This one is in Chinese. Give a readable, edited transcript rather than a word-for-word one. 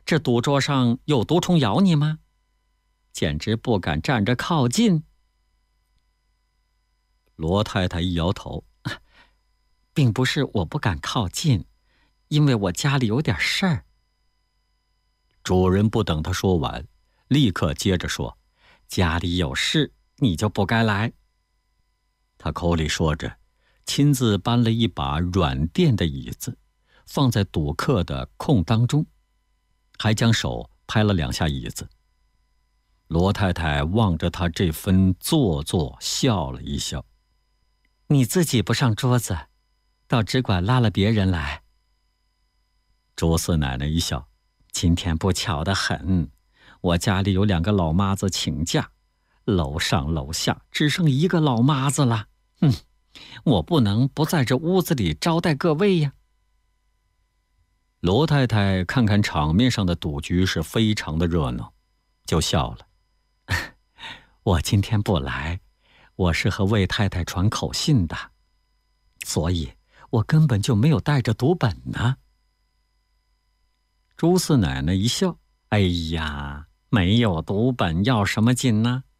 这赌桌上有毒虫咬你吗？简直不敢站着靠近。” 罗太太一摇头：“ 并不是我不敢靠近，因为我家里有点事儿。” 主人不等他说完，立刻接着说：“ 家里有事，你就不该来。” 他口里说着，亲自搬了一把软垫的椅子，放在赌客的空当中，还将手拍了2下椅子。罗太太望着他这分做作，笑了一笑：“ 你自己不上桌子，倒只管拉了别人来。” 朱四奶奶一笑：“ 今天不巧得很，我家里有2个老妈子请假，楼上楼下只剩1个老妈子了。我不能不在这屋子里招待各位呀。” 罗太太看看场面上的赌局是非常的热闹，就笑了：“ 我今天不来，我是和魏太太传口信的，所以我根本就没有带着赌本呢。” 朱四奶奶一笑：“ 哎呀，没有赌本要什么劲呢？